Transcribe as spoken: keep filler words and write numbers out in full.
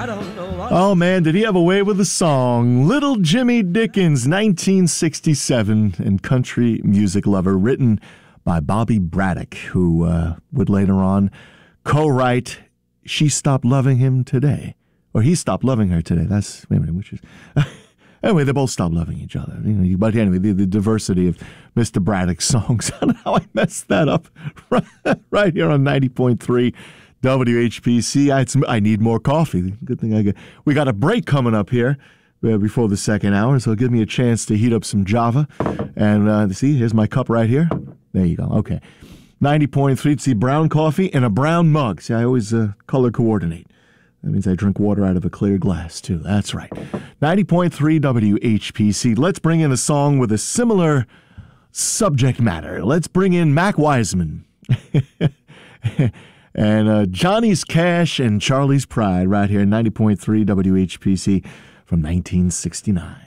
don't know what. Oh, man, did he have a way with the song? Little Jimmy Dickens, nineteen sixty-seven, and country music lover, written by Bobby Braddock, who uh, would later on co-write She Stopped Loving Him Today. Or He Stopped Loving Her Today. That's, wait a minute, which is... Anyway, they both stopped loving each other. You know, but anyway, the, the diversity of Mister Braddock's songs. I don't know how I messed that up. Right here on ninety point three W H P C. I, had some, I need more coffee. Good thing I get. We got a break coming up here uh, before the second hour, so give me a chance to heat up some Java. And uh, see, here's my cup right here. There you go. Okay. ninety point three, see, brown coffee in a brown mug. See, I always uh, color coordinate. That means I drink water out of a clear glass, too. That's right. ninety point three W H P C. Let's bring in a song with a similar subject matter. Let's bring in Mac Wiseman. and uh, Johnny's Cash and Charlie's Pride right here, ninety point three W H P C from nineteen sixty-nine.